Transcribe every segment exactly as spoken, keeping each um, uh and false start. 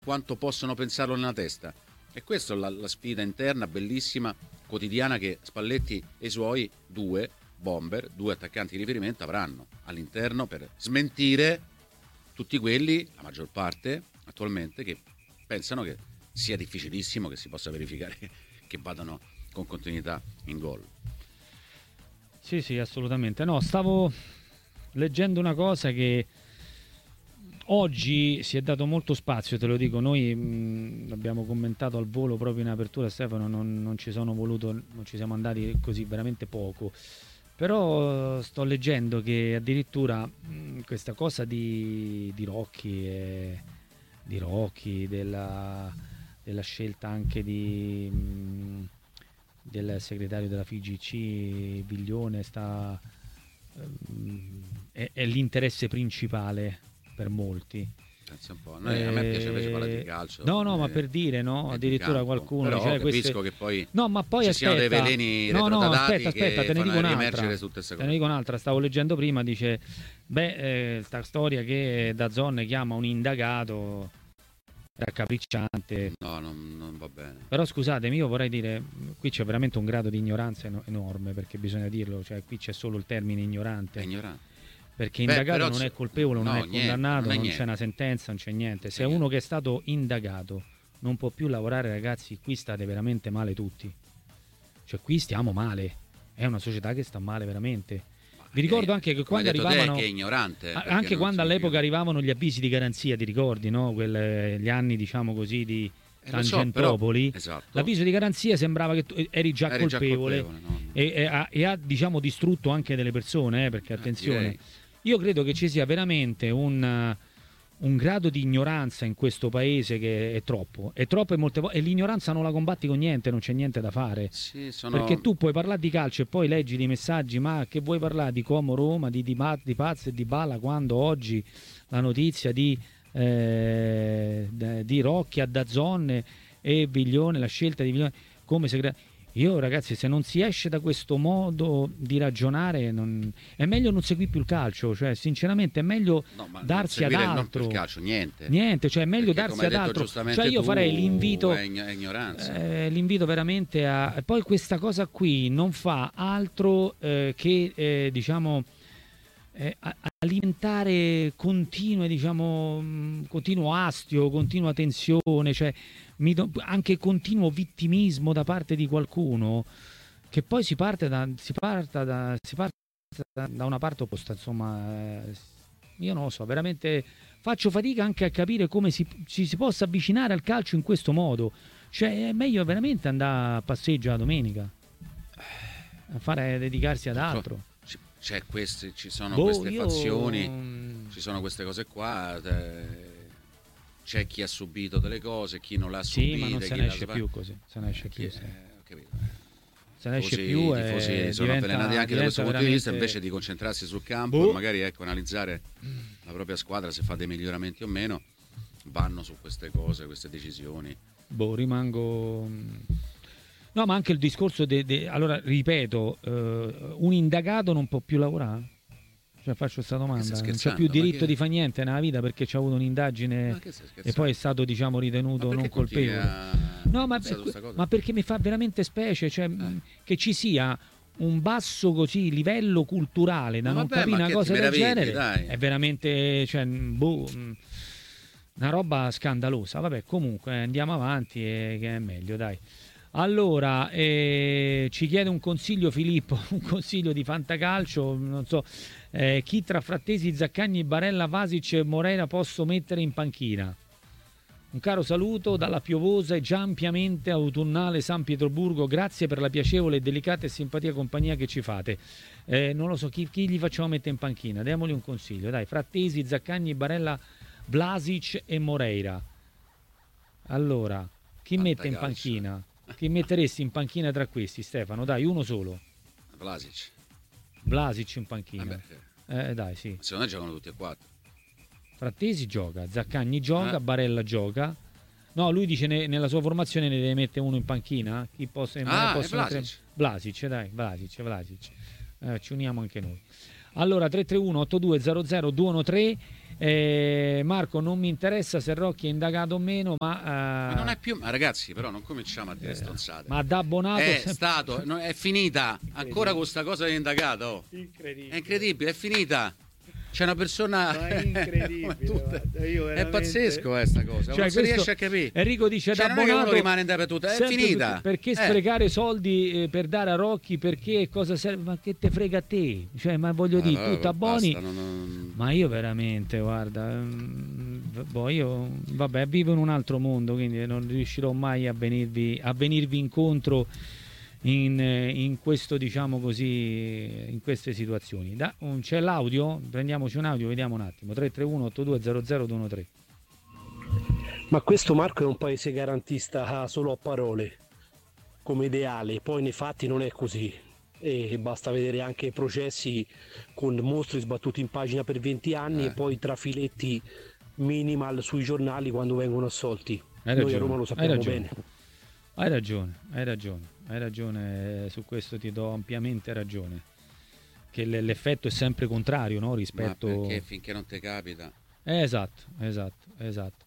quanto possono pensarlo nella testa. E questa è la, la sfida interna bellissima, quotidiana, che Spalletti e i suoi due bomber, due attaccanti di riferimento avranno all'interno per smentire tutti quelli, la maggior parte attualmente, che pensano che sia difficilissimo che si possa verificare che vadano con continuità in gol. Sì, sì, assolutamente. No, stavo leggendo una cosa che oggi si è dato molto spazio, te lo dico, noi mh, abbiamo commentato al volo proprio in apertura, Stefano, non, non ci sono voluto, non ci siamo andati così veramente poco, però sto leggendo che addirittura mh, questa cosa di, di Rocchi, e, di Rocchi della, della scelta anche di, mh, del segretario della F I G C, Viglione, sta, mh, è, è l'interesse principale per molti. Pensa un po'. Noi, eh, a me piace invece parlare di calcio. No, no, eh, ma per dire, no? Addirittura campo. qualcuno. Però cioè, capisco queste... che poi no, ma poi ci aspetta. siano dei veleni no, no, aspetta, aspetta, che te ne dico un'altra. Tutte queste te ne dico un'altra. Stavo leggendo prima, dice, beh, eh, sta storia che DAZN chiama un indagato raccapricciante. No, non, non va bene. Però scusatemi, io vorrei dire, qui c'è veramente un grado di ignoranza eno- enorme, perché bisogna dirlo, cioè qui c'è solo il termine ignorante. È ignorante. Perché Beh, indagato però non c'è- è colpevole, non no, è niente, condannato, non è non, niente. c'è una sentenza, non c'è niente. Se niente. uno che è stato indagato non può più lavorare, ragazzi, qui state veramente male tutti. Cioè qui stiamo male. È una società che sta male veramente. Vi ricordo Eh, anche che come quando hai detto arrivavano te, che è ignorante, a- perché anche non quando si all'epoca più. arrivavano gli avvisi di garanzia, ti ricordi, no? Quel- gli anni, diciamo così, di Eh, lo so, Tangentopoli. però- esatto. L'avviso di garanzia sembrava che tu eri già Eri già colpevole, colpevole, no, no. E, e ha, e ha, diciamo, distrutto anche delle persone, eh, perché attenzione. direi. Io credo che ci sia veramente un, un grado di ignoranza in questo paese che è troppo, è troppo e molte volte, e l'ignoranza non la combatti con niente, non c'è niente da fare. Sì, sono... Perché tu puoi parlare di calcio e poi leggi dei messaggi, ma che vuoi parlare di Como Roma, di, di, Ma- di Paz e di Balla, quando oggi la notizia di, eh, d- di Rocchi a DAZN e Viglione, la scelta di Viglione come segretario. Io ragazzi, se non si esce da questo modo di ragionare, non... è meglio non seguire più il calcio, cioè sinceramente è meglio No, ma darsi ad seguire non altro. per calcio, niente. Niente, cioè è meglio Perché, darsi come hai ad detto altro. giustamente Cioè io tu, farei l'invito, è ign- è ignoranza. eh, l'invito veramente a... E poi questa cosa qui non fa altro eh, che, eh, diciamo, eh, a- alimentare continue, diciamo, mh, continuo astio, continua tensione, cioè mi do- anche continuo vittimismo da parte di qualcuno, che poi si parte da, si parta da, si parte da, da una parte opposta, insomma, eh, io non lo so, veramente faccio fatica anche a capire come si, ci si possa avvicinare al calcio in questo modo. Cioè è meglio veramente andare a passeggio la domenica, a fare, dedicarsi ad altro. C- C'è queste, ci sono Boh, queste io- fazioni, ci sono queste cose qua. eh, C'è chi ha subito delle cose, chi non l'ha Sì, subita. ma non chi se ne l'ha esce sba- più così, se ne esce chi- più, sì. eh, ho capito. Se ne esce Tifosi- più i e tifosi sono diventa- avvelenati anche da questo diventa punto di vista, veramente- invece di concentrarsi sul campo Boh. e magari ecco, analizzare la propria squadra, se fa dei miglioramenti o meno, vanno su queste cose, queste decisioni. Boh, rimango... No, ma anche il discorso de, de- allora, ripeto, eh, un indagato non può più lavorare? Cioè, faccio questa domanda. stai Non c'è scherzando? più Ma diritto che- di fare niente nella vita perché c'ha avuto un'indagine Ma che stai e scherzando? poi è stato, diciamo, ritenuto Ma non perché continui colpevole. a No, ma, pensare su sta cosa? ma perché mi fa veramente specie, cioè, mh, che ci sia un basso così livello culturale da Ma non vabbè, capire ma una che cosa ti del meravigli, genere. dai. È veramente, cioè, mh, boh, mh, una roba scandalosa. Vabbè, comunque andiamo avanti e che è meglio, dai. Allora, eh, ci chiede un consiglio Filippo, un consiglio di fantacalcio, non so, eh, chi tra Frattesi, Zaccagni, Barella, Vasic e Moreira posso mettere in panchina? Un caro saluto dalla piovosa e già ampiamente autunnale San Pietroburgo, grazie per la piacevole, delicata e simpatia compagnia che ci fate. Eh, non lo so, chi, chi gli facciamo mettere in panchina? Diamogli un consiglio, dai, Frattesi, Zaccagni, Barella, Vlasic e Moreira. Allora, chi mette in Fantacalcio. panchina? Chi metteresti in panchina tra questi, Stefano? Dai, uno solo. Vlasic. Vlasic in panchina. Vabbè, Eh, dai, sì. secondo me giocano tutti e quattro. Frattesi gioca, Zaccagni gioca, Ah. Barella gioca. No, lui dice ne- nella sua formazione ne deve mettere uno in panchina. Chi possa, Ah, posso è mettere- Vlasic. Vlasic, dai, Vlasic, Vlasic. Eh, ci uniamo anche noi. Allora tre tre uno otto due zero zero due uno tre. Eh, Marco, non mi interessa se Rocchi è indagato o meno, ma, uh, ma non è più, ma ragazzi, però non cominciamo a dire stronzate. Ma da abbonato è sempre... stato, no, è finita ancora con sta cosa di indagato. Oh. Incredibile. È incredibile, è finita. C'è una persona. Ma è incredibile. Guarda, io veramente... È pazzesco questa cosa. Cioè, non si riesce a capire. Enrico dice: cioè, da non è che abbonato uno rimane in dappertutto, è finita. Perché eh. sprecare soldi eh, per dare a Rocchi? Perché cosa serve? Ma che te frega a te? Cioè, ma voglio Ah, dire, vabbè, tu t'abboni. basta, non, non... Ma io veramente, guarda, mh, boh, io vabbè, vivo in un altro mondo, quindi non riuscirò mai a venirvi, a venirvi incontro in, in questo, diciamo così, in queste situazioni. Da, un, c'è l'audio? Prendiamoci un audio, vediamo un attimo. tre tre uno otto due zero zero due uno tre. Ma questo Marco è un paese garantista solo a parole, come ideale, poi nei fatti non è così. E basta vedere anche i processi con mostri sbattuti in pagina per venti anni eh. e poi trafiletti minimal sui giornali quando vengono assolti. Hai Noi ragione, a Roma lo sappiamo hai ragione. bene. Hai ragione, hai ragione, hai ragione, su questo ti do ampiamente ragione. Che l'effetto è sempre contrario, no? Rispetto... Ma perché finché non ti capita? Eh, esatto, esatto, esatto.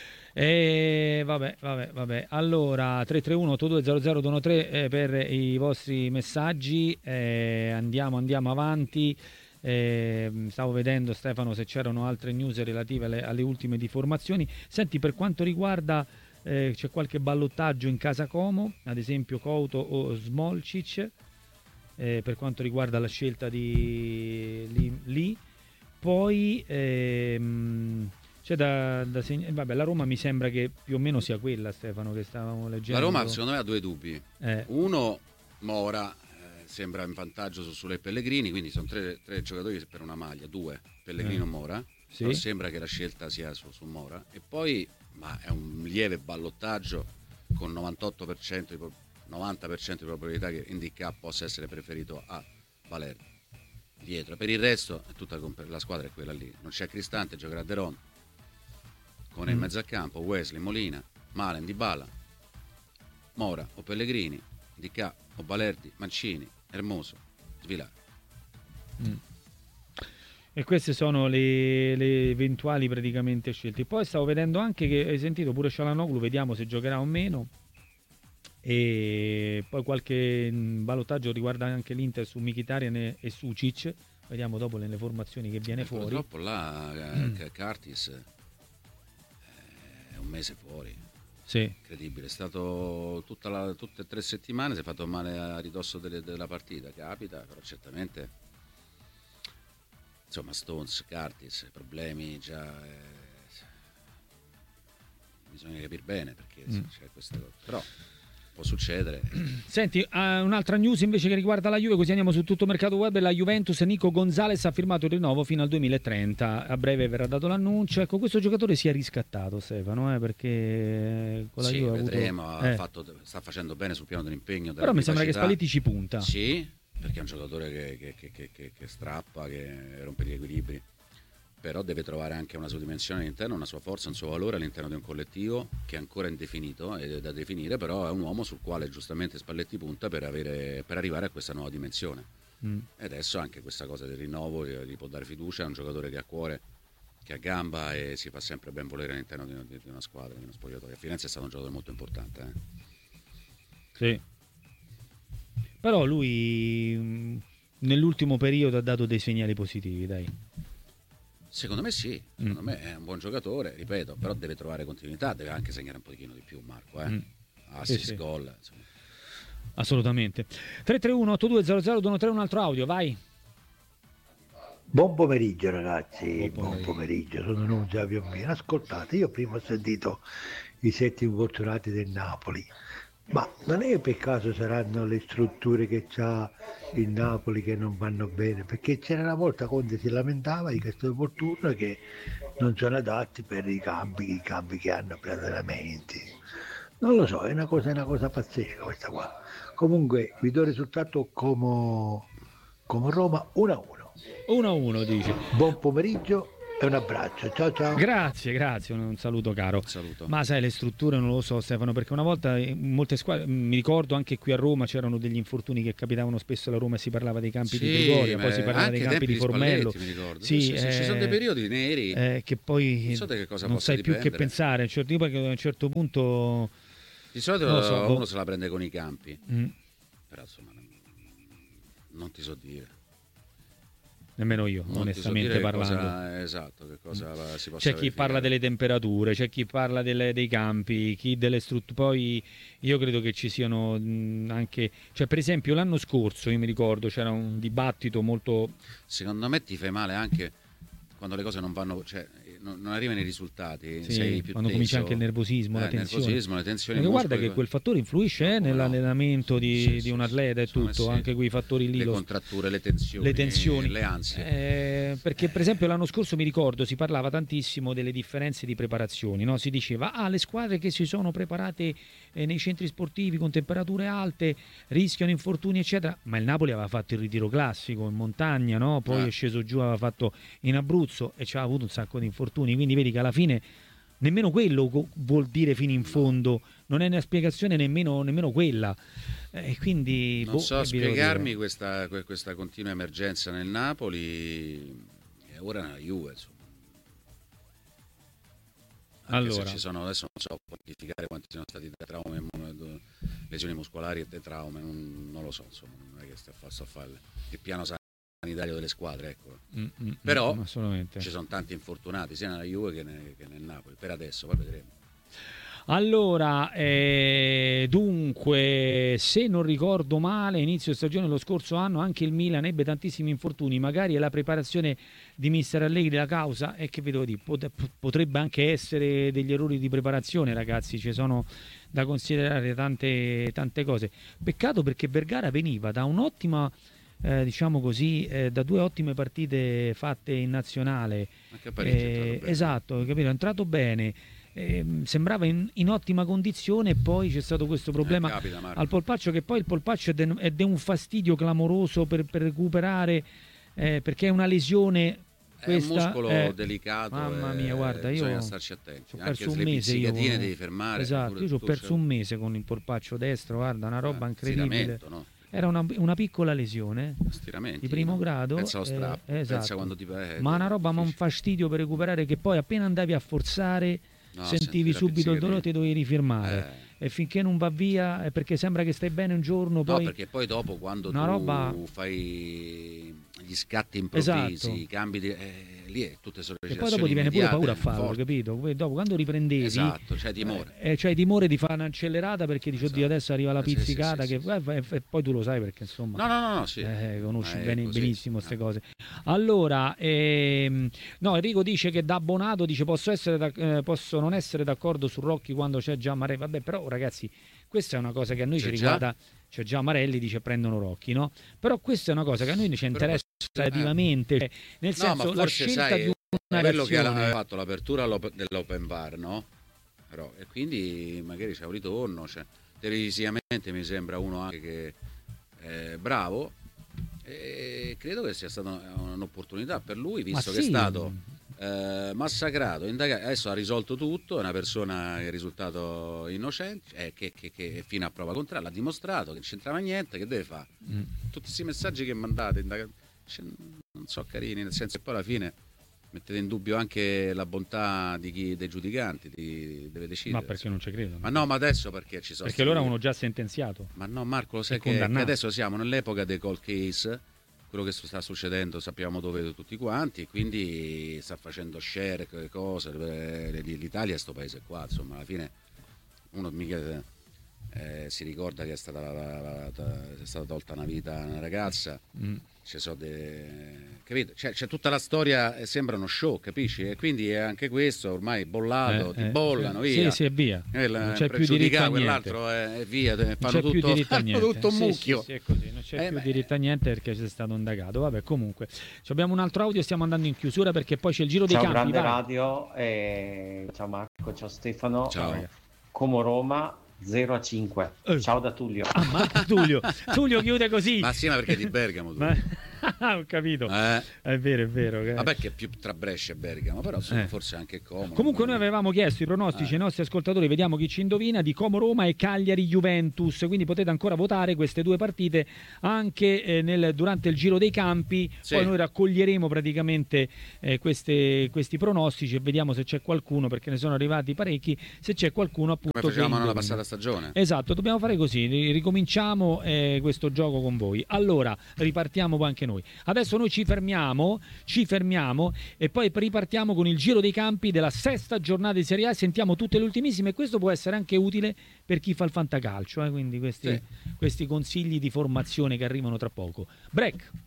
E vabbè, vabbè, vabbè. Allora, tre tre uno otto due zero zero due uno tre eh, per i vostri messaggi. Eh, andiamo, andiamo avanti. Eh, stavo vedendo, Stefano, se c'erano altre news relative alle, alle ultime deformazioni. Senti, per quanto riguarda eh, c'è qualche ballottaggio in Casa Como, ad esempio Couto o Smolcic, eh, per quanto riguarda la scelta di lì. lì. Poi ehm, c'è da, da segnare, vabbè, la Roma mi sembra che più o meno sia quella, Stefano, che stavamo leggendo. La Roma secondo me ha due dubbi. Eh. Uno, Mora eh, sembra in vantaggio su Sule e Pellegrini, quindi sono tre, tre giocatori per una maglia, due, Pellegrino e Eh. Mora. Sì. Però sembra che la scelta sia su, su Mora. E poi, ma è un lieve ballottaggio con novantotto per cento di, novanta per cento di probabilità che Indica possa essere preferito a Valerdi. Dietro, per il resto è tutta la squadra è quella lì, non c'è Cristante, giocherà De Ron con mm. in mezzo al campo Wesley, Molina, Malen, Dybala, Mora o Pellegrini, Di Ca o Valerdi, Mancini, Hermoso, Svilà. Mm. E queste sono le, le eventuali praticamente scelte. Poi stavo vedendo anche che hai sentito pure Çalhanoğlu, vediamo se giocherà o meno. E poi qualche ballottaggio riguarda anche l'Inter su Mkhitaryan e, e Sucic, vediamo dopo nelle formazioni che viene eh, fuori. Purtroppo là mm. Curtis è un mese fuori, sì. Incredibile, è stato tutta la, tutte e tre settimane, si è fatto male a ridosso delle, della partita, capita, però certamente insomma Stones, Curtis, problemi già eh, bisogna capire bene perché mm. c'è questa cosa, però può succedere. Senti, uh, un'altra news invece che riguarda la Juve, così andiamo su tutto mercato web. La Juventus, Nico Gonzalez ha firmato il rinnovo fino al duemilatrenta, a breve verrà dato l'annuncio. Ecco, questo giocatore si è riscattato, Stefano, eh, perché con la sì, Juve vedremo, ha ha avuto... eh. fatto, sta facendo bene sul piano dell'impegno, però mi sembra che Spalletti ci punta. Sì, perché è un giocatore che, che, che, che, che strappa, che rompe gli equilibri, però deve trovare anche una sua dimensione all'interno, una sua forza, un suo valore all'interno di un collettivo che è ancora indefinito ed è da definire, però è un uomo sul quale giustamente Spalletti punta per, avere, per arrivare a questa nuova dimensione. Mm. E adesso anche questa cosa del rinnovo gli può dare fiducia, è un giocatore che ha cuore, che ha gamba e si fa sempre ben volere all'interno di una, di una squadra, di uno spogliatoio. A Firenze è stato un giocatore molto importante. Eh. Sì. Però lui nell'ultimo periodo ha dato dei segnali positivi, dai. Secondo me sì, secondo mm. me è un buon giocatore, ripeto, però deve trovare continuità, deve anche segnare un pochino di più Marco, eh? Mm. Assist, sì, sì. Gol, insomma. Assolutamente. tre tre uno otto due zero zero due uno tre, un altro audio, vai. Buon pomeriggio ragazzi, buon pomeriggio, buon pomeriggio. Sono Nunzio Piombino. Ascoltate, io prima ho sentito i sette infortunati del Napoli, ma non è che per caso saranno le strutture che c'ha il Napoli che non vanno bene? Perché c'era una volta Conte si lamentava di questo infortunio che non sono adatti per i campi, i campi che hanno per allenamenti. Non lo so, è una cosa, è una cosa pazzesca questa qua. Comunque vi do il risultato come, come Roma uno a uno. uno a uno dice. Buon pomeriggio e un abbraccio, ciao ciao. Grazie, grazie, un, un saluto caro. Saluto. Ma sai, le strutture non lo so, Stefano, perché una volta in molte squadre, mi ricordo anche qui a Roma c'erano degli infortuni che capitavano spesso alla Roma e si parlava dei campi Sì, di Trigoria, ma poi si parlava dei anche campi tempi di di Formello. Spalletti, mi ricordo. Sì, Sì, sì, ci sono dei eh, periodi neri. eh, che poi Non so da che cosa non possa sai più che dipendere. pensare, a un certo, tipo che a un certo punto Di solito non lo so, boh. uno se la prende con i campi, mm, però insomma non, non ti so dire. nemmeno io, Non ti so onestamente dire che parlando. cosa, esatto, che cosa si possa C'è chi verificare. parla delle temperature, c'è chi parla delle- dei campi, chi delle strutture. Poi io credo che ci siano mh, anche, cioè per esempio l'anno scorso io mi ricordo c'era un dibattito molto. Secondo me ti fai male anche quando le cose non vanno, cioè non, non arrivano i risultati, Sì, sei più quando teso. comincia anche il nervosismo, Eh, la il tensione. nervosismo, le tensioni Perché guarda muscoli, che quel fattore influisce eh, No, come no. nell'allenamento di, Sì, di sì, un sì, atleta e secondo me tutto, sì. anche quei fattori lì. le lo- contratture, le tensioni, le tensioni, le ansie. Eh, perché per esempio l'anno scorso mi ricordo si parlava tantissimo delle differenze di preparazioni, no? Si diceva ah le squadre che si sono preparate eh, nei centri sportivi con temperature alte rischiano infortuni eccetera, ma il Napoli aveva fatto il ritiro classico in montagna, no? Poi Eh. è sceso giù, aveva fatto in Abruzzo e ci aveva avuto un sacco di infortuni, quindi vedi che alla fine nemmeno quello co- vuol dire fino in fondo, non è una spiegazione nemmeno, nemmeno quella. E quindi Non boh, so che vi devo spiegarmi dire? questa, que- questa continua emergenza nel Napoli e ora nella Juve, insomma. Anche Allora. se ci sono, adesso non so quantificare quanti siano stati dei traumi, mo- lesioni muscolari e dei traumi, non, non lo so, insomma, non è che sto a fare, sto a fare il piano sanitario delle squadre, ecco. Mm, mm, Però mm, assolutamente. ci sono tanti infortunati sia nella Juve che, ne- che nel Napoli, per adesso, poi vedremo. Allora, eh, dunque, se non ricordo male, inizio stagione lo scorso anno anche il Milan ebbe tantissimi infortuni, magari è la preparazione di mister Allegri la causa, e che vedo di pot- potrebbe anche essere degli errori di preparazione, ragazzi, ci sono da considerare tante, tante cose. Peccato perché Vergara veniva da un'ottima, eh, diciamo così, eh, da due ottime partite fatte in nazionale. Anche a Parigi è Eh, entrato bene. esatto, capito? È entrato bene. Ehm, sembrava in, in ottima condizione e poi c'è stato questo problema Eh, capita, Marco. al polpaccio, che poi il polpaccio è de- è de un fastidio clamoroso per, per recuperare, eh, perché è una lesione È un questa, muscolo eh, delicato, mamma e mia, guarda, io bisogna starci attenti. ci ho Anche perso se un le mese io pizzicatine con- devi fermare. esatto, pure io ci ho tu perso c'è- un mese con il polpaccio destro, guarda, una roba eh, incredibile. stiramento, no? Era una, una piccola lesione Stiramenti, di primo no? grado, Pensa allo eh, strappo, pensa esatto. quando ti eh, ma una roba, ma un difficile. fastidio per recuperare, che poi appena andavi a forzare No, sentivi senti la subito il dolore, pizzicatina. ti dovevi rifirmare. Eh. E finché non va via è perché sembra che stai bene un giorno, No, poi perché poi dopo quando una tu roba- fai gli scatti improvvisi, Esatto. cambi di... eh, lì è tutte e sollecitazioni poi dopo ti viene pure immediate, paura a farlo, forti. capito? Poi dopo quando riprendevi, Esatto, c'hai timore. eh, eh, c'hai timore di fare un'accelerata perché dici oddio Esatto. adesso arriva la Eh, sì, sì, pizzicata, sì, che sì, eh, e poi tu lo sai perché insomma No, no, no, no, sì. eh, conosci Ma è bene- così. benissimo queste Eh. cose. Allora, ehm, no, Enrico dice che da abbonato dice posso, essere da- eh, posso non essere d'accordo su Rocchi quando c'è già Marelli. Vabbè, però ragazzi, questa è una cosa che a noi C'è ci già? riguarda. C'è già Marelli, dice prendono Rocchi, no? Però questa è una cosa che a noi ci Però interessa forse- attivamente, cioè, nel No, senso ma la forse scelta sai, di una è quello che reazione. ha fatto l'apertura all'op- dell'open bar, no? Però, e quindi magari c'è un ritorno, cioè, televisivamente mi sembra uno anche che è bravo e credo che sia stata un'opportunità per lui, Ma visto che è sì, stato eh, massacrato, indagato, adesso ha risolto tutto, è una persona che è risultato innocente, eh, che, che, che fino a prova contraria l'ha dimostrato, che non c'entrava niente, che deve fare? Mm. Tutti questi messaggi che mandate, indaga- cioè, non so, carini, nel senso che poi alla fine mettete in dubbio anche la bontà di chi, dei giudicanti, di, deve decidere. Ma perché non ci credo? Ma no, ma adesso perché ci sono Perché sti- loro uno già sentenziato. Ma no, Marco, lo sai È che, che condannato. adesso siamo nell'epoca dei cold case, quello che sta succedendo sappiamo dove tutti quanti, e quindi sta facendo share che cose, eh, l'Italia è sto paese qua, insomma, alla fine uno mica eh, si ricorda che è stata, la- la- la- è stata tolta una vita a una ragazza. Mm. Ci sono de... capito? C'è, c'è tutta la storia, eh, sembra uno show, capisci? E quindi è anche questo ormai bollato, Eh, ti eh, bollano, sì, via. Sì, sì, via. Eh, Non la- c'è più pregiudicare diritto a niente. quell'altro è, è via, eh, Non fanno c'è più tutto, diritto a fanno niente. tutto un Sì, mucchio. sì, sì, è così, non c'è Eh, più beh. diritto a niente perché c'è stato indagato. Vabbè, comunque, ci abbiamo un altro audio, stiamo andando in chiusura perché poi c'è il giro dei Ciao campi. grande vai. radio, e ciao Marco, ciao Stefano. Ciao. Como Roma zero a cinque. Eh. Ciao da Tullio. Ah, Marco Tullio. Tullio chiude così. Ma sì, ma perché di Bergamo tu? Ma- Ho capito. Eh. È vero, è vero. Che... Vabbè che è più tra Brescia e Bergamo, però insomma, Eh. forse anche Como. Comunque noi avevamo chiesto i pronostici Eh. ai nostri ascoltatori, vediamo chi ci indovina, di Como Roma e Cagliari Juventus, quindi potete ancora votare queste due partite anche eh, nel, durante il giro dei campi. Sì. Poi noi raccoglieremo praticamente eh, queste, questi pronostici e vediamo se c'è qualcuno, perché ne sono arrivati parecchi, se c'è qualcuno appunto Come facevamo che nella indovina. passata stagione. Esatto, dobbiamo fare così, ri- ricominciamo eh, questo gioco con voi. Allora, ripartiamo poi anche noi. Adesso noi ci fermiamo, ci fermiamo e poi ripartiamo con il giro dei campi della sesta giornata di Serie A, sentiamo tutte le ultimissime e questo può essere anche utile per chi fa il fantacalcio, eh, quindi questi, Sì. questi consigli di formazione che arrivano tra poco. Break.